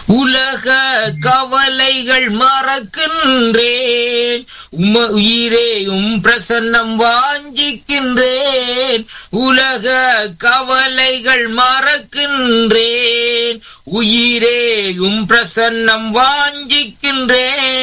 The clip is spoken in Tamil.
உலக கவலைகள் மறக்கின்றேன், உயிரே பிரசன்னம் வாஞ்சிக்கின்றேன். உலக கவலைகள் மறக்கின்றேன், உயிரே பிரசன்னம் வாஞ்சிக்கின்றேன்.